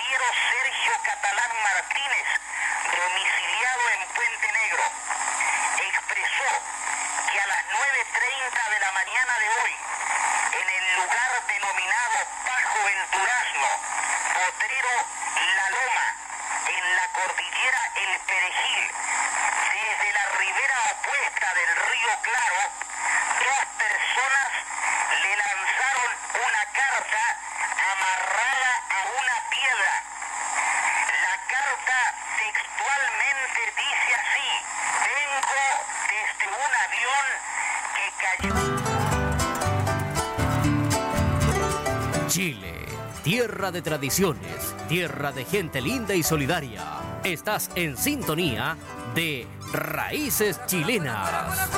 caballero Sergio Catalán Martínez, domiciliado en Puente Negro, expresó que a las 9:30 de la mañana de hoy, en el lugar denominado Bajo el Durazno, Potrero La Loma, en la cordillera El Perejil, desde la ribera opuesta del río Claro, dos personas le lanzaron una carta amarrada a una piedra. La carta textualmente dice así: vengo desde un avión que cayó. Chile, tierra de tradiciones, tierra de gente linda y solidaria. Estás en sintonía de Raíces Chilenas.